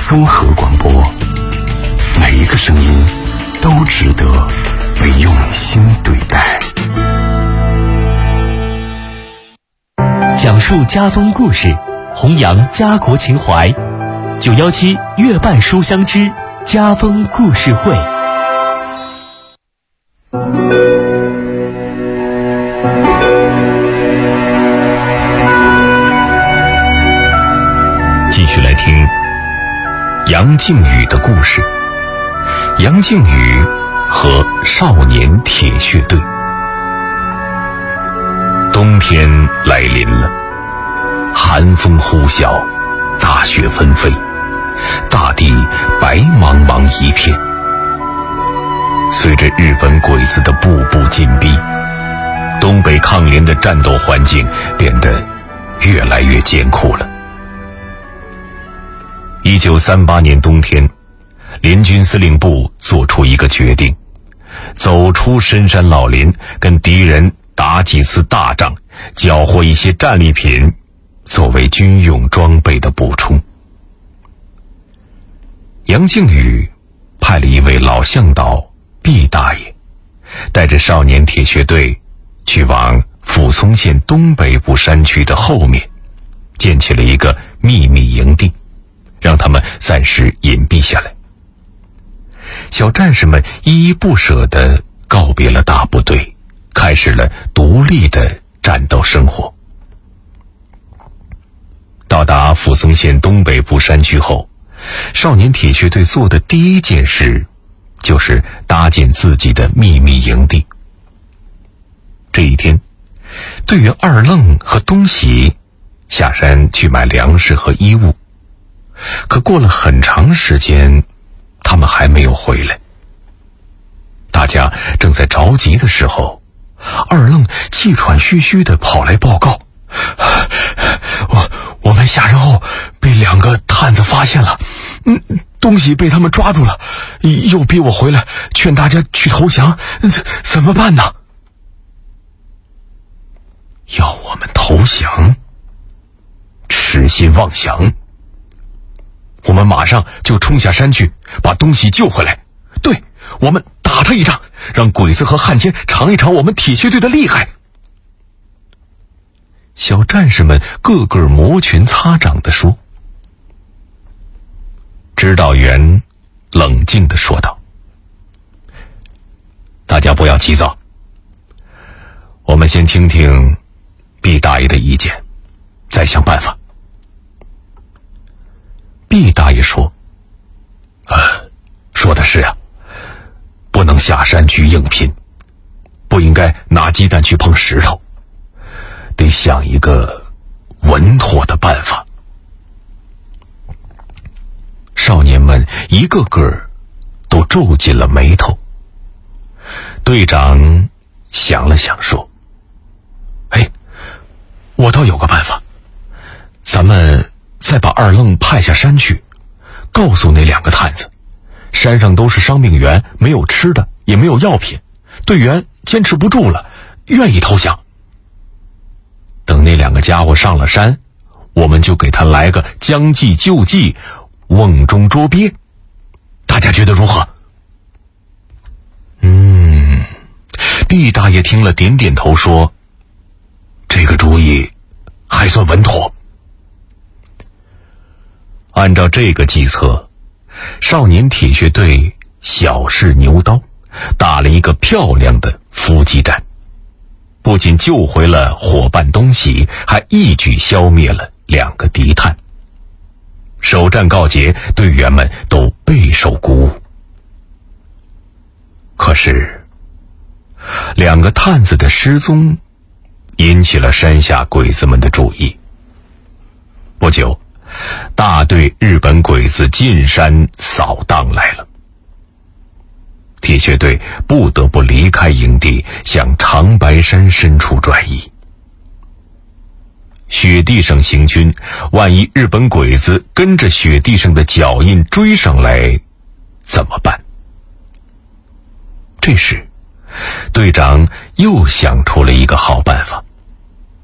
综合广播，每一个声音都值得被用心对待。 讲述家风故事，弘扬家国情怀。917月半书香之家风故事会。 继续来听杨靖宇的故事。杨靖宇和少年铁血队。冬天来临了，寒风呼啸，大雪纷飞，大地白茫茫一片。随着日本鬼子的步步紧逼，东北抗联的战斗环境变得越来越艰苦了。1938年冬天，联军司令部做出一个决定，走出深山老林，跟敌人打几次大仗，缴获一些战利品，作为军用装备的补充。杨靖宇派了一位老向导毕大爷，带着少年铁血队去往抚松县东北部山区的后面，建起了一个秘密营地，让他们暂时隐蔽下来。小战士们依依不舍地告别了大部队，开始了独立的战斗生活。到达抚松县东北部山区后，少年铁血队做的第一件事就是搭建自己的秘密营地。这一天，队员二愣和东喜下山去买粮食和衣物，可过了很长时间，他们还没有回来。大家正在着急的时候，二愣气喘吁吁地跑来报告：我们下山后被2个探子发现了，东西被他们抓住了，又逼我回来劝大家去投降，怎么办呢？要我们投降？痴心妄想！我们马上就冲下山去，把东西救回来。对，我们打他一仗，让鬼子和汉奸尝一尝我们铁血队的厉害。小战士们个个摩拳擦掌地说。指导员冷静地说道：大家不要急躁，我们先听听毕大爷的意见，再想办法。毕大爷说：说的是啊，不能下山去硬拼，不应该拿鸡蛋去碰石头，得想一个稳妥的办法。少年们一个个都皱紧了眉头。队长想了想说：我倒有个办法，咱们再把二愣派下山去，告诉那2个探子，山上都是伤病员，没有吃的，也没有药品，队员坚持不住了，愿意投降。等那2个家伙上了山，我们就给他来个将计就计，瓮中捉鳖。大家觉得如何？毕大爷听了点点头说：这个主意还算稳妥。按照这个计策，少年铁血队小试牛刀，打了一个漂亮的伏击战，不仅救回了伙伴东西，还一举消灭了2个敌探。首战告捷，队员们都备受鼓舞。可是2个探子的失踪引起了山下鬼子们的注意。不久，大队日本鬼子进山扫荡来了。铁血队不得不离开营地，向长白山深处转移。雪地上行军，万一日本鬼子跟着雪地上的脚印追上来，怎么办？这时，队长又想出了一个好办法。